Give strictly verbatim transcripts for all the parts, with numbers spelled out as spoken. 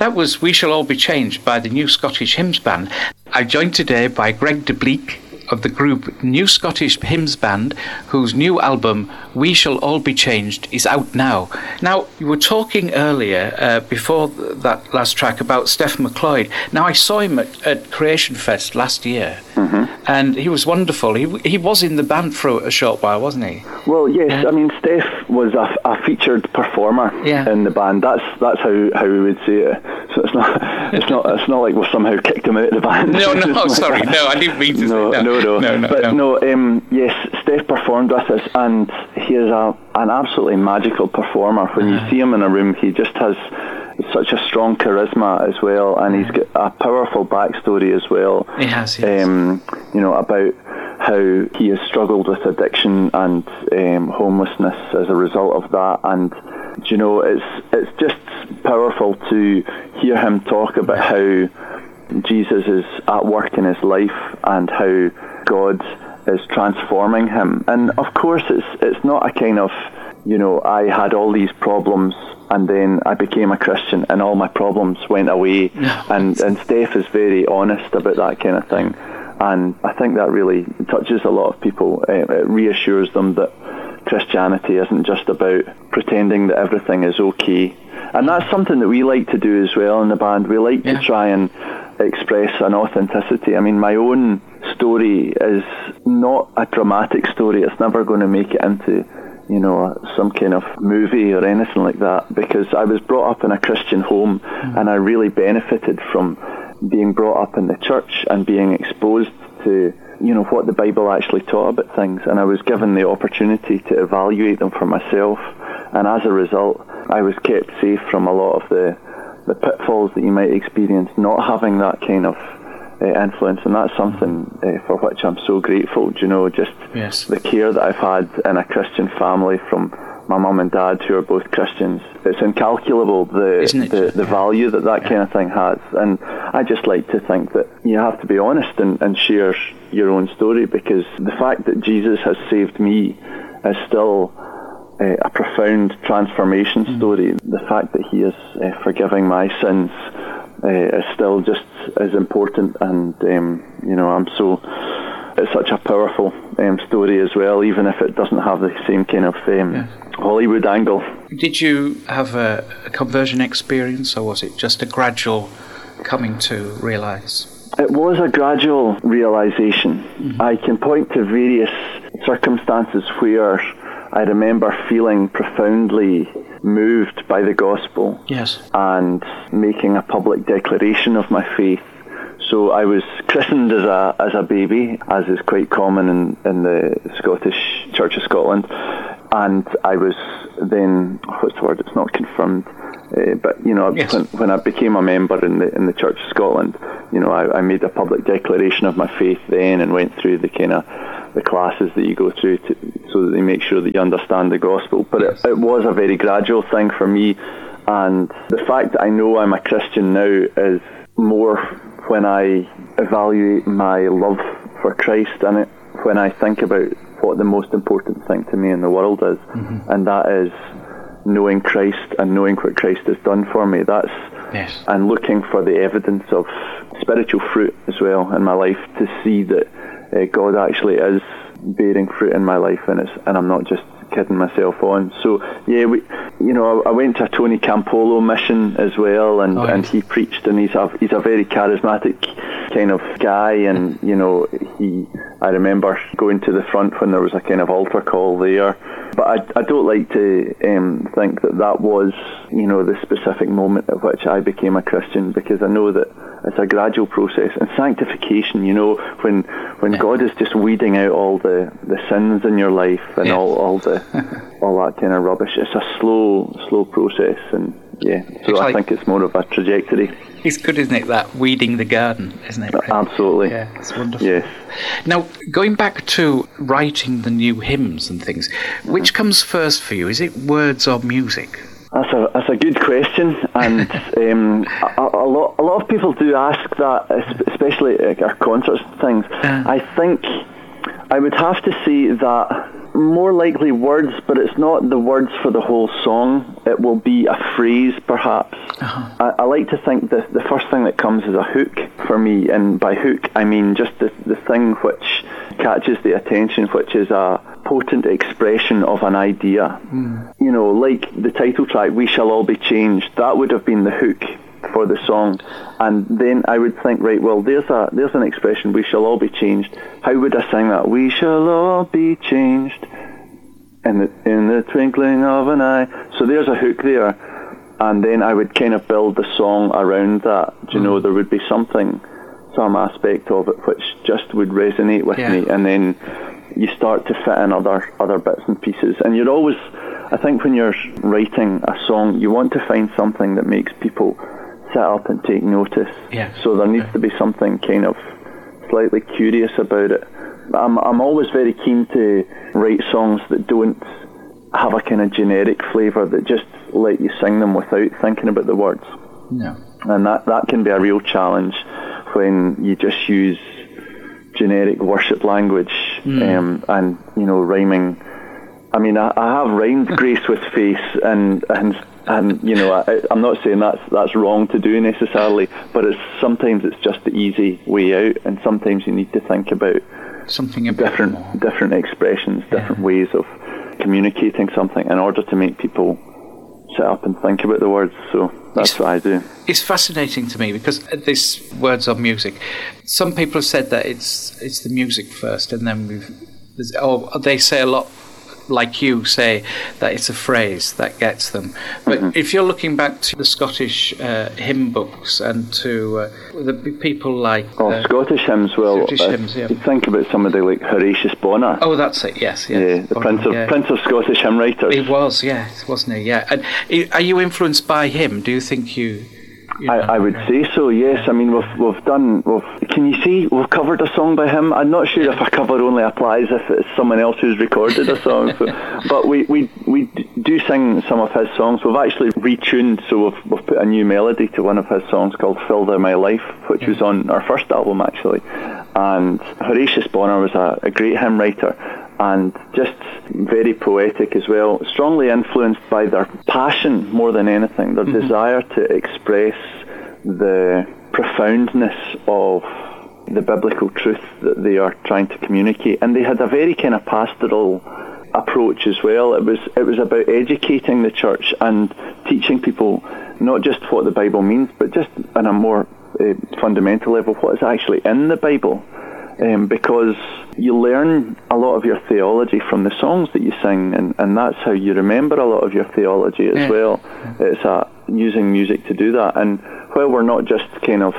That was We Shall All Be Changed by the New Scottish Hymns Band. I'm joined today by Greg de Bleek of the group New Scottish Hymns Band, whose new album, We Shall All Be Changed, is out now. Now, you were talking earlier, uh, before that last track, about Steph McLeod. Now, I saw him at, at Creation Fest last year, mm-hmm. and he was wonderful. He he was in the band for a short while, wasn't he? Well, yes. Yeah. I mean, Steph was a, a featured performer yeah. in the band. That's that's how, how we would say it. So it's not it's not it's not like we somehow kicked him out of the band. No, no, oh, sorry, no, I didn't mean to no, say that. No, no, no, no. But no, no um, yes, Steph performed with us, and he is a an absolutely magical performer. When uh-huh. you see him in a room, he just has such a strong charisma as well, and he's got a powerful backstory as well. He has, yes. Um, you know, about how he has struggled with addiction and um, homelessness as a result of that, and you know, it's it's just powerful to hear him talk about how Jesus is at work in his life and how God is transforming him. And of course, it's it's not a kind of, you know, I had all these problems and then I became a Christian and all my problems went away. No. And and Steph is very honest about that kind of thing. And I think that really touches a lot of people. It reassures them that Christianity isn't just about pretending that everything is okay. And that's something that we like to do as well in the band. We like yeah. to try and express an authenticity. I mean, my own story is not a dramatic story. It's never going to make it into, you know, some kind of movie or anything like that, because I was brought up in a Christian home mm. and I really benefited from being brought up in the church and being exposed to, you know, what the Bible actually taught about things, and I was given the opportunity to evaluate them for myself, and as a result I was kept safe from a lot of the the pitfalls that you might experience not having that kind of uh, influence, and that's something uh, for which I'm so grateful. Do you know, just yes. the care that I've had in a Christian family from my mum and dad, who are both Christians. It's incalculable, the it? the, the value that that yeah. kind of thing has. And I just like to think that you have to be honest and, and share your own story, because the fact that Jesus has saved me is still uh, a profound transformation mm. story. The fact that he is uh, forgiving my sins uh, is still just as important, and um, you know, I'm so it's such a powerful um, story as well, even if it doesn't have the same kind of um, yes. Hollywood angle. Did you have a, a conversion experience, or was it just a gradual coming to realise? It was a gradual realisation. Mm-hmm. I can point to various circumstances where I remember feeling profoundly moved by the gospel yes. and making a public declaration of my faith. So I was christened as a as a baby, as is quite common in, in the Scottish Church of Scotland, and I was then, what's the word, it's not confirmed, uh, but you know, yes. when, when I became a member in the in the Church of Scotland, you know, I, I made a public declaration of my faith then, and went through the kind of the classes that you go through to, so that they make sure that you understand the gospel. But yes. it, it was a very gradual thing for me, and the fact that I know I'm a Christian now is more when I evaluate my love for Christ, and it, when I think about what the most important thing to me in the world is, mm-hmm. and that is knowing Christ and knowing what Christ has done for me. That's yes. and looking for the evidence of spiritual fruit as well in my life, to see that uh, God actually is bearing fruit in my life, and it's, and I'm not just kidding myself on. So yeah, we, you know, I, I went to a Tony Campolo mission as well, and, oh, yes. and he preached, and he's a he's a very charismatic kind of guy, and you know, he I remember going to the front when there was a kind of altar call there. But I, I don't like to um, think that that was, you know, the specific moment at which I became a Christian, because I know that it's a gradual process. And sanctification, you know, when when yeah. God is just weeding out all the, the sins in your life and yeah. all, all the all that kind of rubbish, it's a slow slow process, and yeah, so it's I like, think it's more of a trajectory. It's good, isn't it, that weeding the garden, isn't it? Really? Absolutely. Yeah, it's wonderful. Yes. Now, going back to writing the new hymns and things, which mm-hmm. comes first for you? Is it words or music? That's a that's a good question, and um, a, a lot a lot of people do ask that, especially at our concerts and things. Uh, I think I would have to say that more likely words, but it's not the words for the whole song. It will be a phrase, perhaps, Uh-huh. I, I like to think that the first thing that comes is a hook for me, and by hook I mean just the, the thing which catches the attention, which is a potent expression of an idea. Mm. You know, like the title track, We Shall All Be Changed, that would have been the hook for the song, and then I would think, right, well, there's a there's an expression, we shall all be changed. How would I sing that? We shall all be changed in the, in the twinkling of an eye. So there's a hook there, and then I would kind of build the song around that. Do you mm. know, there would be something, some aspect of it which just would resonate with yeah. me, and then you start to fit in other other bits and pieces. And you're always, I think when you're writing a song, you want to find something that makes people sit up and take notice. Yeah. So there needs to be something kind of slightly curious about it. I'm I'm always very keen to write songs that don't have a kind of generic flavour, that just let you sing them without thinking about the words. No. And that, that can be a real challenge when you just use generic worship language mm. um, and, you know, rhyming. I mean, I, I have rhymed grace with face, and and and you know, I, I'm not saying that's that's wrong to do necessarily, but it's sometimes it's just the easy way out, and sometimes you need to think about something a different bit more. different expressions, different yeah. ways of communicating something in order to make people sit up and think about the words. So that's it's, what I do. It's fascinating to me because this words on music. Some people have said that it's it's the music first, and then we've. Or they say a lot. Like you say, that it's a phrase that gets them. But mm-hmm. if you're looking back to the Scottish uh, hymn books and to uh, the people like... Oh, uh, Scottish hymns, well, Scottish uh, hymns, yeah. you think about somebody like Horatius Bonar. Oh, that's it, yes. yes. Yeah, the Bonar, Prince of yeah. Prince of Scottish hymn writers. He was, yeah, wasn't he? Yeah. And are you influenced by him? Do you think you... You know, I, I would say so, yes. I mean, we've we've done. We've, can you see? We've covered a song by him. I'm not sure if a cover only applies if it's someone else who's recorded a song. So, but we, we we do sing some of his songs. We've actually retuned, so we've we've put a new melody to one of his songs called "Fill Thou My Life," which yeah. was on our first album actually. And Horatius Bonar was a, a great hymn writer, and just very poetic as well, strongly influenced by their passion more than anything, their mm-hmm. desire to express the profoundness of the biblical truth that they are trying to communicate. And they had a very kind of pastoral approach as well. It was it was about educating the church and teaching people not just what the Bible means, but just on a more uh, fundamental level, what is actually in the Bible. Um, because you learn a lot of your theology from the songs that you sing, and, and that's how you remember a lot of your theology as yeah. well. It's a, using music to do that. And while we're not just kind of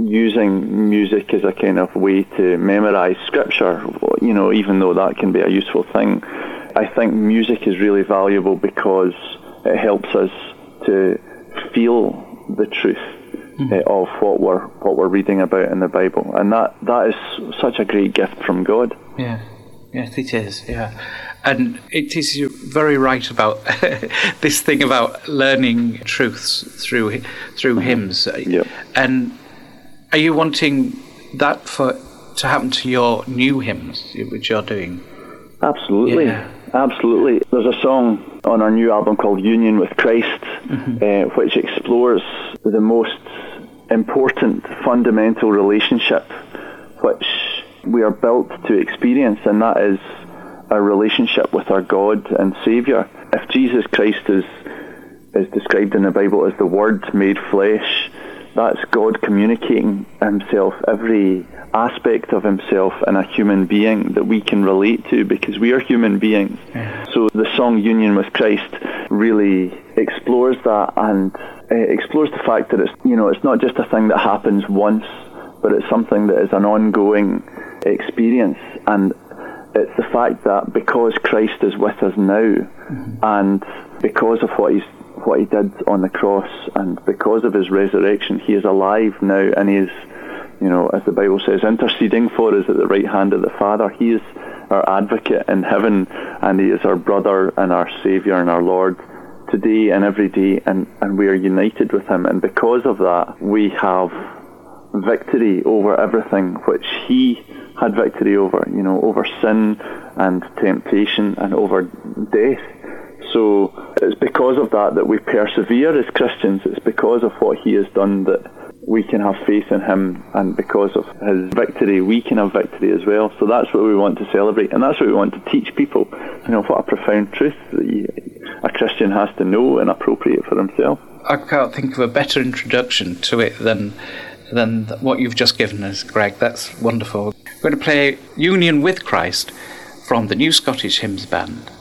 using music as a kind of way to memorize scripture, you know, even though that can be a useful thing, I think music is really valuable because it helps us to feel the truth Mm-hmm. Uh, of what we're what we're reading about in the Bible, and that that is such a great gift from God. Yeah, yes, it is. Yeah, and it is you're very right about this thing about learning truths through through mm-hmm. hymns. Yep. And are you wanting that for to happen to your new hymns, which you're doing? Absolutely. Yeah. Absolutely. There's a song on our new album called Union with Christ, mm-hmm. uh, which explores the most important fundamental relationship which we are built to experience, and that is a relationship with our God and Saviour. If Jesus Christ is is described in the Bible as the Word made flesh, that's God communicating himself, every aspect of himself in a human being that we can relate to, because we are human beings. Yeah. So the song Union with Christ really explores that, and uh, explores the fact that it's, you know, it's not just a thing that happens once, but it's something that is an ongoing experience. And it's the fact that because Christ is with us now, mm-hmm. and because of what he's what he did on the cross, and because of his resurrection, he is alive now, and he is, you know, as the Bible says, interceding for us at the right hand of the Father. He is our advocate in heaven, and he is our brother and our Saviour and our Lord today and every day, and, and we are united with him. And because of that, we have victory over everything which he had victory over, you know, over sin and temptation and over death. So it's because of that that we persevere as Christians. It's because of what he has done that we can have faith in him, and because of his victory we can have victory as well. So that's what we want to celebrate, and that's what we want to teach people. You know, what a profound truth that you, a Christian has to know and appropriate for himself. I can't think of a better introduction to it than than what you've just given us, Greg. That's wonderful. We're going to play Union with Christ from the New Scottish Hymns Band.